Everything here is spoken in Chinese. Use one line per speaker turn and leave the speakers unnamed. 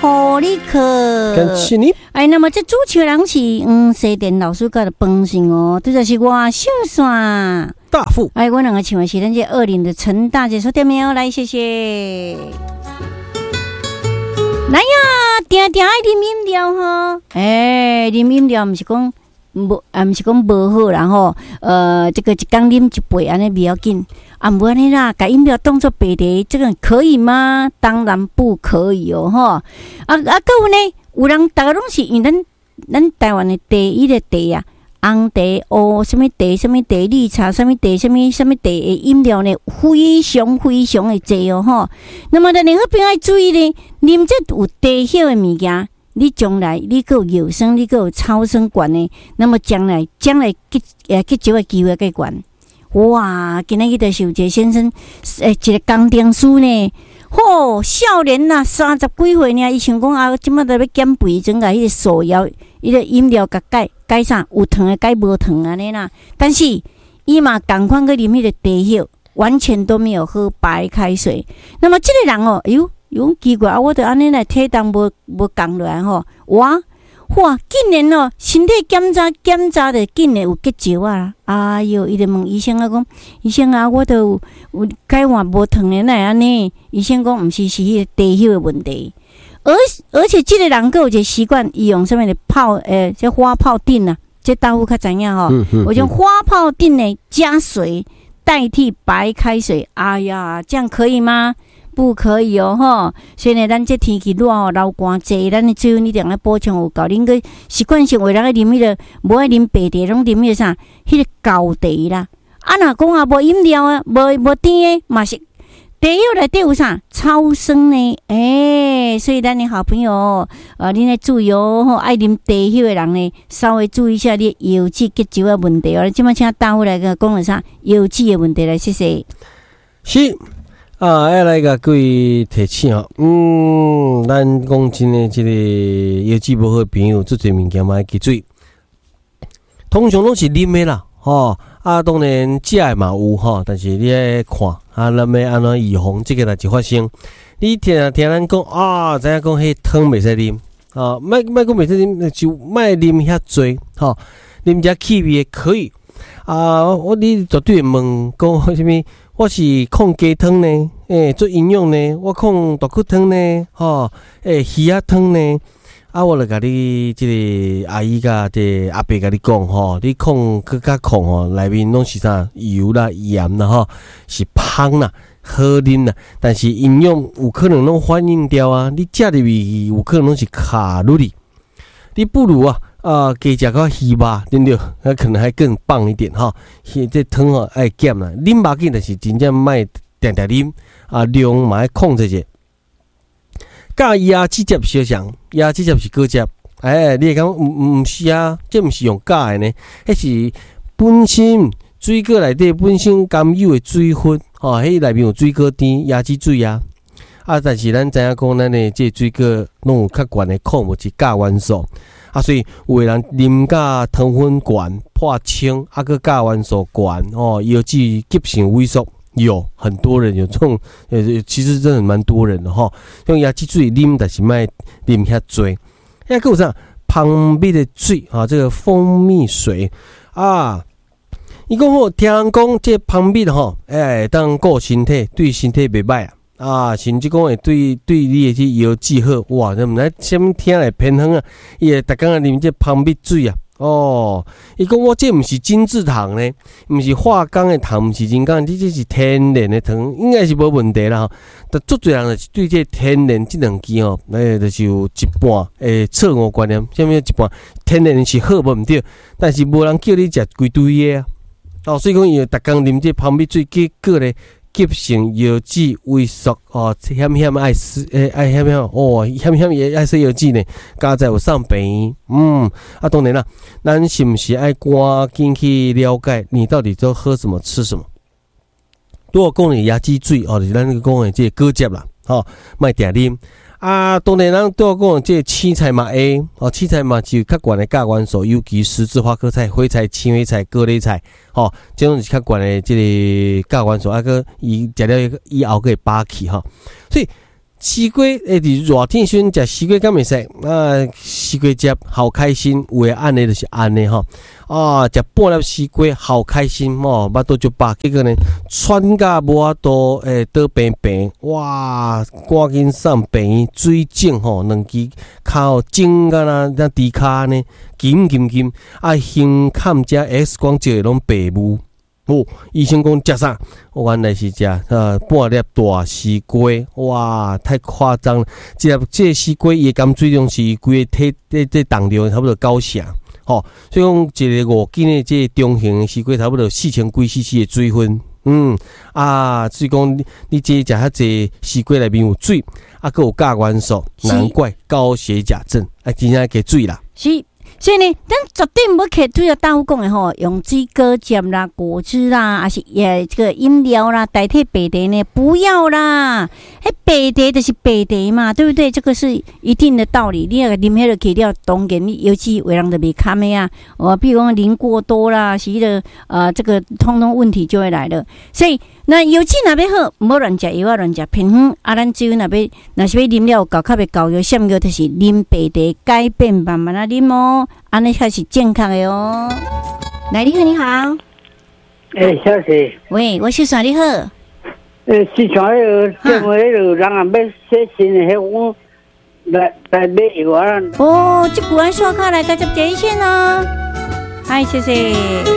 护理课。
感谢你。
哎，那么这主持人是西电老师家的本性哦，这就是我小算
大富。
哎，我两个请问是咱这20的陈大姐说对没有？来，谢谢。来呀，定爱啉饮料哈。哎，啉饮料不是讲不是讲无好，然后这个一天啉一杯安尼不要紧。啊，不安尼啦，把饮料当作白茶，这个可以吗？当然不可以哦，哈。还有呢，有人大家拢是因为咱台湾的茶，伊个茶啊，红茶、什么茶、绿茶、什么茶的饮料呢，非常的济哦，哈。那么，咱好朋友要注意呢，啉这有茶叶的物件，你将来你还有有酸，你还有超酸管呢，那么将来结酒的机会更悬。哇！今日就是有一个先生，一个工程师呢，吼，少年呐，30几岁呢，伊想讲啊，即摆都要减肥，整个迄个手摇，迄个饮料甲改啥，有糖的改无糖安尼啦。但是伊嘛同款去啉迄个茶叶，完全都没有喝白开水。那么这个人哦，有奇怪啊，我着安尼来体重无降落来吼，哇！竟然哦，身体检查的竟然有结石啊！哎哟，伊就问医生啊，讲医生啊，我都有改换无糖的那安尼。医生讲，毋是迄个茶叶的问题，而且这个人还有一个习惯，伊用什么的泡这花泡锭啊，这大夫较知影吼。我用花泡锭呢加水代替白开水。哎呀，这样可以吗？不可以哦，吼！所以呢，咱这天气热哦，流汗济，咱的水分一定要补充有够。恁个习惯性为人去啉迄个，无爱啉白茶，拢啉迄个啥？迄个高茶啦。啊，若讲啊，无饮料啊，无甜的，嘛是茶叶内底有啥？超酸呢？所以咱的好朋友恁来注意哦，吼，爱啉茶叶的人呢，稍微注意一下你油脂结酒的问题哦。即摆请大夫来个讲了啥？油脂的问题来，谢谢。
是。要来甲各位提醒吼，咱讲真诶，这个油脂无好的朋友，做侪物件嘛要记水。通常拢是啉的啦，吼当然食的嘛有吼，但是你要看咱要安怎预防这个代志发生。你听咱讲知影讲迄汤袂使啉莫讲袂使啉，就莫啉遐多吼，啉遮气味的可以你绝对问讲什么？我是控鸡汤呢，做营养呢，我控大骨汤呢，鱼仔汤呢，我就甲你这个阿姨甲这阿伯甲你讲吼，你控更加控吼，内面拢是啥油啦、盐啦是芳啦、好啉啦，但是营养有可能拢反映掉啊，你食入去有可能拢是卡路里，你不如加食个鱼肉，对不对？那可能还更棒一点哈。这汤爱减啦，啉肉紧，但是真正莫定啉量嘛要控制者。加椰子汁小上，椰子汁是果汁，你会讲毋是啊？这毋是用假的呢？迄是本身水果内底本身含有的水分，迄内面有水果甜、椰子水啊。但是咱知影讲，咱的这水果拢有较悬的矿物质、钾元素。所以有的人啉甲糖分悬、破清，个钾元素悬油脂急性萎缩，有很多人有这种，其实真的蛮多人的哈。用椰子水啉，但是莫啉遐多。还有啥？蜂蜜的水这个蜂蜜水伊讲好，听人讲这蜂蜜当顾身体，对身体袂歹甚至讲会对你的这油脂好哇！那毋知什么听来偏方伊会逐工啉这蜂蜜水伊讲我这毋是精制糖呢，毋是化工的糖，毋是人工，这是天然的糖，应该是无问题啦。但足侪人就是对这天然这两支就是有一半错误观念，什么一半天然是好无毋对，但是无人叫你食规堆的所以讲伊逐工啉这蜂蜜水，结果咧。急性油脂萎缩险爱死险也爱死油脂呢，加在有上病当然啦，咱是不是爱赶紧去了解你到底都喝什么吃什么？如果讲的椰子水就是咱讲的这果汁啦莫定啉当然咱都要讲这青菜嘛青菜嘛是有较悬的钾元素，尤其十字花科菜、花菜、青花菜、各类菜这种是较悬的这个钾元素个伊食了以后可以拔起所以西瓜伫热天时阵食西瓜敢袂使啊？西瓜汁好开心，有诶安尼就是安尼吼。啊，食半粒西瓜好开心吼，巴肚就饱，结果呢，喘甲无法度倒平平，哇，赶紧送病院水肿吼，两支骹肿甲那猪骹呢，金金金，啊，胸坎遮 X 光照拢白雾。哦，医生讲食啥？我原来是食半粒大西瓜，哇，太夸张了！这西瓜伊甘水中是规个体这重量差不多9成，吼，所以讲一个5斤的这中型的西瓜差不多4000几 cc 的水分，所以讲你这食遐济西瓜内面有水，啊，佮有钾元素，难怪高血压症，真正加水啦。
是。所以呢，咱绝对唔要去对着大夫讲的吼，用水果汁啦、果汁啦，还是这个饮料啦代替白茶呢？不要啦，白茶就是白茶嘛，对不对？这个是一定的道理。你那个啉迄个去了，当然你尤其有人就袂堪的啊。比如讲啉过多啦，是的，这个通通问题就会来了。所以那油脂若要好，唔好乱食油啊，乱食平衡。咱只有若是要啉了有够较袂够油，啥物事就是啉白茶，改变慢慢啊啉哦。安尼才是健康的哦。来，你好，你好。
小姐。
喂，我是啥？你好。
市场迄个政府迄个人也要写信的，迄我来买药啊。
哦，这古安刷卡来，大家接一线哦。嗨，谢谢。